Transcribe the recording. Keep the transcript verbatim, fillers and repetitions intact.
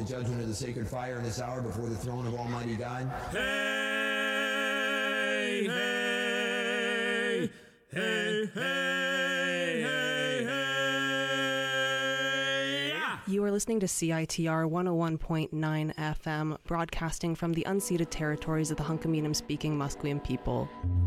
judgment of the sacred fire in this hour before the throne of Almighty God. Hey, hey, hey, hey, hey, hey. Yeah. You are listening to C I T R one oh one point nine F M, broadcasting from the unceded territories of the Hunkaminam-speaking Musqueam people.